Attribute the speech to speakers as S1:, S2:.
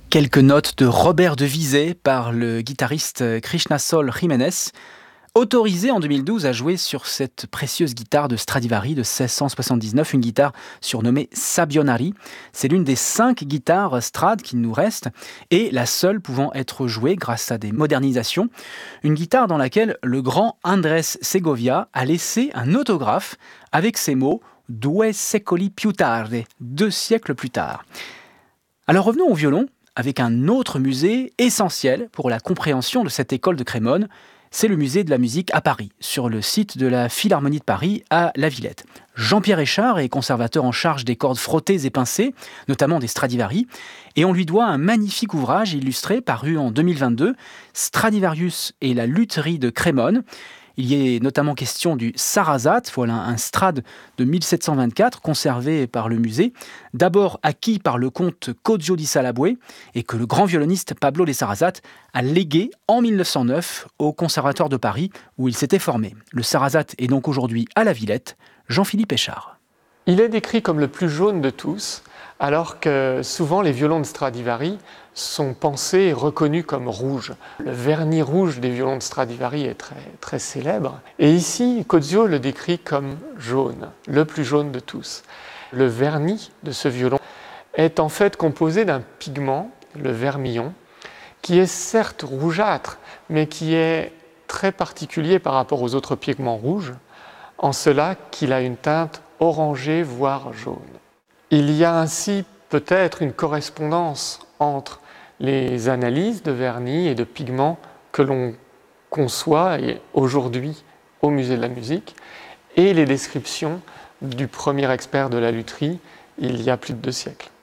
S1: Quelques notes de Robert de Visé par le guitariste Krishna Sol Jiménez, autorisé en 2012 à jouer sur cette précieuse guitare de Stradivari de 1679, une guitare surnommée Sabionari. C'est l'une des 5 guitares Strad qui nous restent et la seule pouvant être jouée grâce à des modernisations. Une guitare dans laquelle le grand Andrés Segovia a laissé un autographe avec ces mots « Due secoli più tarde », 2 siècles plus tard. Alors revenons au violon, avec un autre musée essentiel pour la compréhension de cette école de Crémone. C'est le musée de la musique à Paris, sur le site de la Philharmonie de Paris à La Villette. Jean-Pierre Échard est conservateur en charge des cordes frottées et pincées, notamment des Stradivari, et on lui doit un magnifique ouvrage illustré paru en 2022, Stradivarius et la lutherie de Crémone. Il y est notamment question du Sarasate, voilà un Strad de 1724 conservé par le musée, d'abord acquis par le comte Coggio di Salabue et que le grand violoniste Pablo de Sarasate a légué en 1909 au Conservatoire de Paris où il s'était formé. Le Sarasate est donc aujourd'hui à la Villette. Jean-Philippe Échard.
S2: Il est décrit comme le plus jaune de tous, alors que souvent les violons de Stradivari sont pensés et reconnus comme rouges. Le vernis rouge des violons de Stradivari est très célèbre. Et ici, Coggio le décrit comme jaune, le plus jaune de tous. Le vernis de ce violon est en fait composé d'un pigment, le vermillon, qui est certes rougeâtre, mais qui est très particulier par rapport aux autres pigments rouges, en cela qu'il a une teinte orangée, voire jaune. Il y a ainsi peut-être une correspondance entre les analyses de vernis et de pigments que l'on conçoit aujourd'hui au Musée de la musique et les descriptions du premier expert de la lutherie il y a plus de 2 siècles.